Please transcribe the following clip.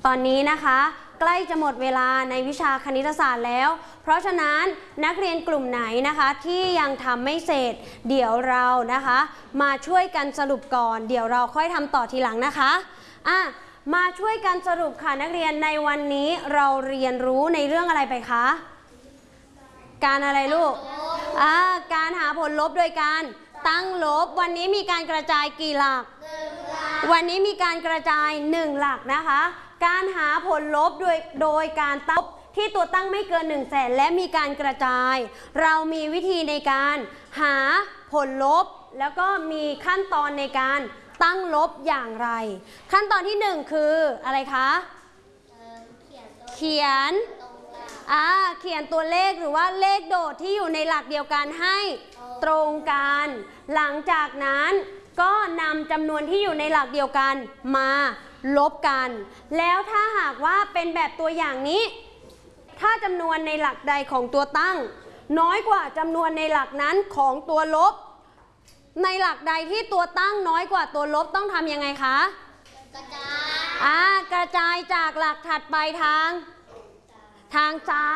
ตอนนี้นะคะใกล้จะหมดเวลาในวิชาคณิตศาสตร์แล้วเพราะฉะนั้นนักเรียนกลุ่มไหนนะคะที่ยังทำไม่เสร็จเดี๋ยวเรานะคะมาช่วยกันสรุปก่อนเดี๋ยวเราค่อยทำต่อทีหลังนะคะมาช่วยกันสรุปค่ะนักเรียนในวันนี้เราเรียนรู้ในเรื่องอะไรไปคะการอะไรลูกการหาผลลบโดยการตั้งลบวันนี้มีการกระจายกี่หลักวันนี้มีการกระจาย1หลักนะคะการหาผลลบโดยการตั้งที่ตัวตั้งไม่เกิน100,000และมีการกระจายเรามีวิธีในการหาผลลบแล้วก็มีขั้นตอนในการตั้งลบอย่างไรขั้นตอนที่1คืออะไรคะเขียนตัวเลขหรือว่าเลขโดดที่อยู่ในหลักเดียวกันให้ตรงกันหลังจากนั้นก็นำจำนวนที่อยู่ในหลักเดียวกันมาลบกันแล้วถ้าหากว่าเป็นแบบตัวอย่างนี้ถ้าจำนวนในหลักใดของตัวตั้งน้อยกว่าจำนวนในหลักนั้นของตัวลบในหลักใดที่ตัวตั้งน้อยกว่าตัวลบต้องทำยังไงคะกระจายจากหลักถัดไปทางซ้าย